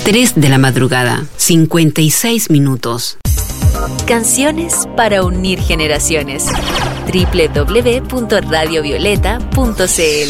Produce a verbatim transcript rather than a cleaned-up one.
tres de la madrugada, cincuenta y seis minutos. Canciones para unir generaciones. doble u doble u doble u punto radio violeta punto c l